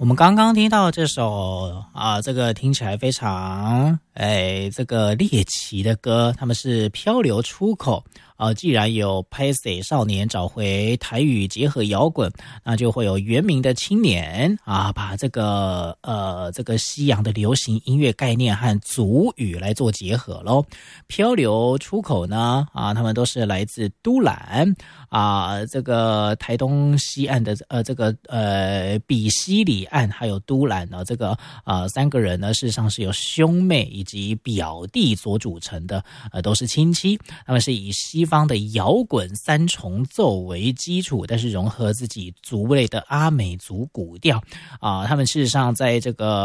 我们刚刚听到这首这个听起来非常这个猎奇的歌，他们是漂流出口。既然有拍谁少年找回台语结合摇滚，那就会有原名的青年把这个西洋的流行音乐概念和族语来做结合咯。漂流出口呢他们都是来自都兰这个台东西岸的这个比西里岸还有都兰呢，这个三个人呢事实上是由兄妹以及表弟所组成的，都是亲戚。他们是以西方的摇滚三重奏为基础，但是融合自己族类的阿美族古调他们事实上在这个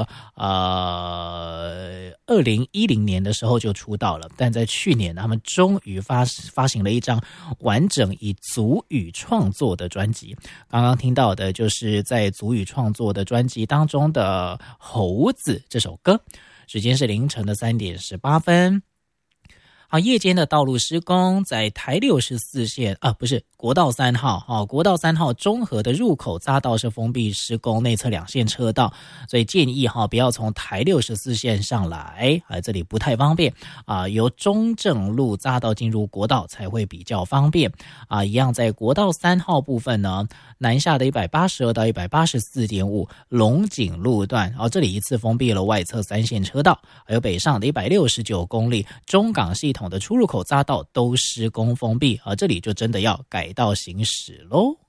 2010年的时候就出道了，但在去年他们终于发行了一张完整以族语创作的专辑。刚刚听到的就是在族语创作的专辑当中的猴子这首歌。时间是凌晨的3点18分。夜间的道路施工，在台64线不是国道3号国道3号中和的入口匝道是封闭施工，内侧2线车道，所以建议不要从台64线上来这里不太方便由中正路匝道进入国道才会比较方便一样在国道3号部分呢，南下的182到 184.5 龙井路段这里一次封闭了外侧3线车道，还有北上的169公里中港系统的出入口匝道都施工封闭这里就真的要改道行驶咯。